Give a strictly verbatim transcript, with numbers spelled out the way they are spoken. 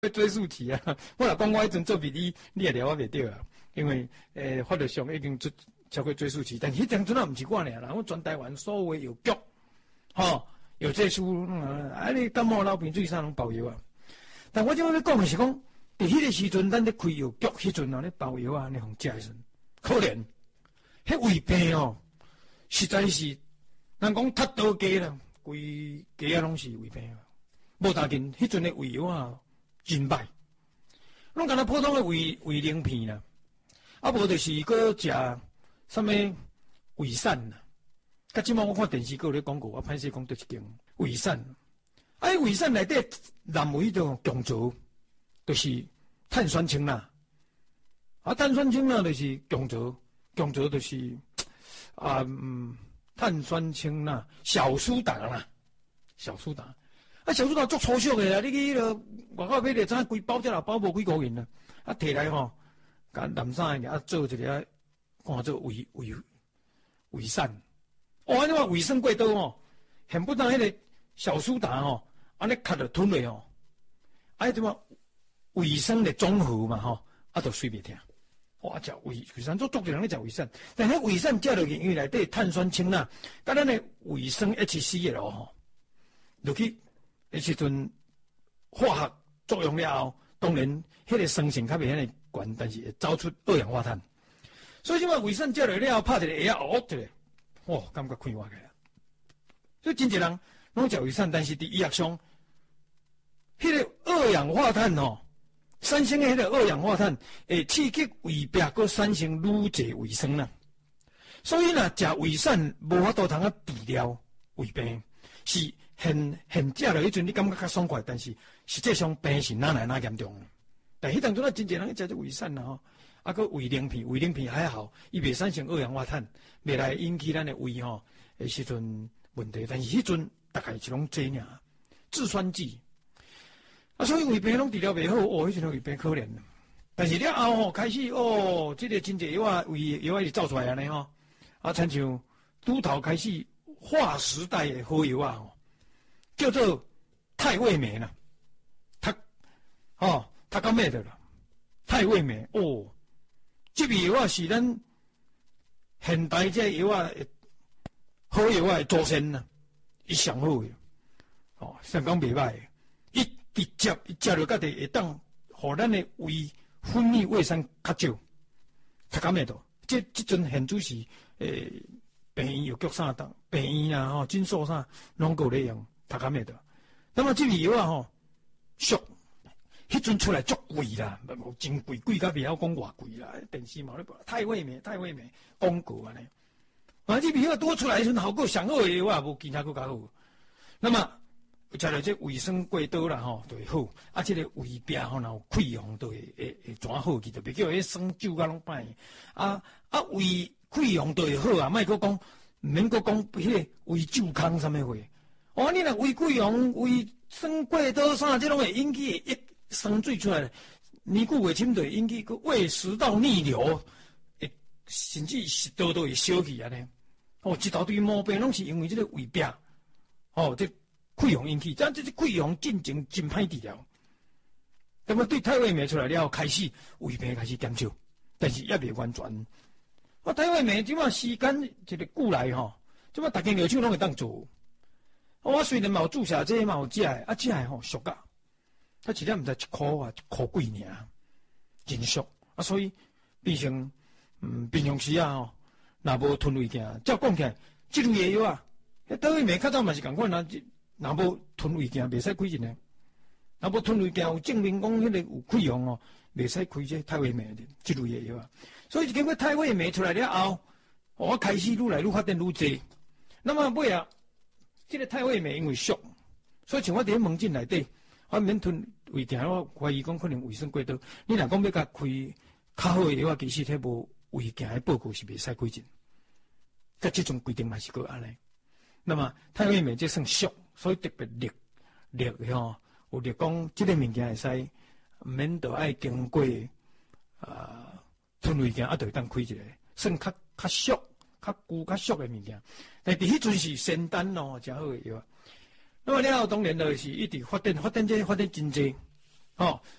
会追溯期啊！我若讲我迄阵做比你，你也了我袂着啊，因为诶、呃、法律上已经做超过追溯期，但迄阵阵啊毋是我尔啦，我全台湾所有药局，吼、哦、有这书啊，啊你感冒流鼻水啥拢包药啊。但我即摆要讲的是讲，伫迄个时阵，咱咧开药局迄阵啊，咧包药啊，咧互食时阵，可怜，迄胃病哦，实在是，人讲踢倒鸡啦，规鸡啊拢是胃病啊，无大紧，迄阵的胃药啊。真歹，拢敢若普通的胃胃灵片啦，啊无就是搁食什么胃散啦。甲即摆我看电视搁有咧广告，我歹势讲倒一间胃散。啊，迄胃散内底含有迄种强藻，就是碳酸氢钠。啊，碳酸氢钠就是强藻，强藻就是啊嗯碳酸氢钠小苏打啦，小苏打。啊，小苏打足粗俗的啦！你去迄落外口买咧，怎规包只啦，包无几箍银啦。啊，摕来吼，甲淋衫个啊做一个，看做胃胃胃散。哦，你话卫生过刀哦，恨不得迄个小苏打吼，安尼吸落吞落哦，啊，迄点嘛卫生的综合嘛吼，啊，就水袂疼。哇，食胃胃散，足足个人咧食胃散，但迄胃散食落去，因为内底碳酸氢钠，甲咱的卫生 H C L 吼，落去。迄时阵化学作用了后，当然迄个酸性较袂遐尼悬，但是会走出二氧化碳。所以即摆胃散食落了后，拍一个下啊，哦，哇，感觉开化开啊！所以真侪人拢食胃散，但是伫医学上，迄个二氧化碳吼，产生的迄个二氧化碳会刺激胃壁，佮产生愈侪胃酸啦。所以若食胃散无法度通啊治疗胃病，是。现现食落迄阵，你感觉较爽快，但是实际上病是哪来哪严重。但迄当中啊，真侪人去食这胃散啦吼，啊个胃灵片，胃灵片还好，伊袂产生二氧化碳，袂来引起咱的胃吼诶时阵问题。但是迄阵大概是拢这尔，制酸剂啊，所以胃病拢治疗袂好，哦，迄阵胃病可怜。但是了后吼开始哦，这个真侪药啊，胃药啊是造出来安尼吼，啊，亲像拄头开始划时代的好药啊吼。叫做太尉酶啦，他哦，他讲咩的啦？太尉酶哦，这味药啊是咱现代这药啊好药啊的祖先呐，伊上好的哦，上讲袂歹的，伊直接伊食落家己会当，互咱的胃分泌胃酸较少，他讲咩的？这这阵现主是诶，病院药局啥当，病院啊吼，诊所啥拢够咧用。他讲咩的？那么这味药啊吼，俗，迄阵出来足贵啦，无真贵，贵甲袂晓讲偌贵啦。电视嘛咧播，太尉酶，太尉酶广告安尼。啊，这味药多出来时阵，效果上好诶，我也无其他佫较好。那么食了这卫生过刀啦吼，就会好。啊，这个胃壁吼，然后溃疡都会会会转好去，就袂叫迄酸酒甲拢歹。啊啊，胃溃疡都会好啊，莫佫讲，毋免佫讲迄个胃酒康啥物货。哦，你若胃溃疡、胃酸过刀啥，这拢会引起一酸水出来，年久月深就会引起个胃食道逆流，会甚至食道都会烧起安尼。哦，一大堆毛病拢是因为这个胃壁，哦，这溃疡引起，但这这溃疡进前真歹治疗。那么对太尉酶出来了后，开始胃病开始减少，但是也未完全。啊，太尉酶即马时间一个久来吼，即马大家药厂拢会当做。我虽然嘛有注射这嘛有食的，啊，食的吼俗啊，啊一粒毋知一箍啊，一箍几尔，真俗啊，所以变成嗯平常时啊吼，若无吞胃镜，照讲起来，即类药啊，迄太尉酶较早嘛是共款啊，若无吞胃镜袂使开针的，若无吞胃镜有证明讲迄个有溃疡哦，袂使开这太尉酶的即类药啊，所以经过太尉酶出来了后，我开始愈来愈发展愈济，那么尾啊。这个太尉酶因为俗，所以像我伫咧门诊内底，我免吞胃镜，我怀疑讲可能卫生过刀。你若讲要甲开较好的药，其实迄无胃镜的报告是袂使开针。甲这种规定嘛是个安尼。那么太尉酶这算俗，所以特别烈烈吼，有烈讲这个物件会使免得爱经过啊吞胃镜，啊就会当开一个，算较较俗。较旧较俗的物件，但伫迄阵是仙丹咯，真好个药。那么了后当然就是一直发展，发展这发展真济，哦，